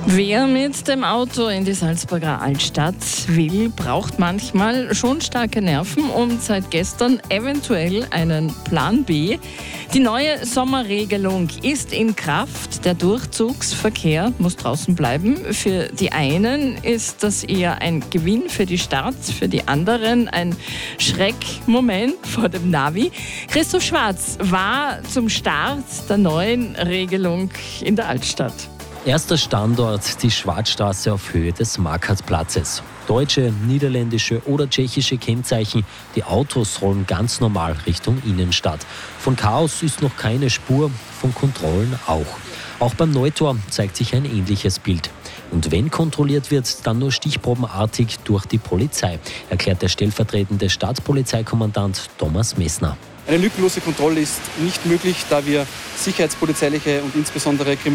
Wer mit dem Auto in die Salzburger Altstadt will, braucht manchmal schon starke Nerven und seit gestern eventuell einen Plan B. Die neue Sommerregelung ist in Kraft. Der Durchzugsverkehr muss draußen bleiben. Für die einen ist das eher ein Gewinn für die Stadt, für die anderen ein Schreckmoment vor dem Navi. Christoph Schwarz war zum Start der neuen Regelung in der Altstadt. Erster Standort, die Schwarzstraße auf Höhe des Markhartplatzes. Deutsche, niederländische oder tschechische Kennzeichen. Die Autos rollen ganz normal Richtung Innenstadt. Von Chaos ist noch keine Spur, von Kontrollen auch. Auch beim Neutor zeigt sich ein ähnliches Bild. Und wenn kontrolliert wird, dann nur stichprobenartig durch die Polizei, erklärt der stellvertretende Stadtpolizeikommandant Thomas Messner. Eine lückenlose Kontrolle ist nicht möglich, da wir sicherheitspolizeiliche und insbesondere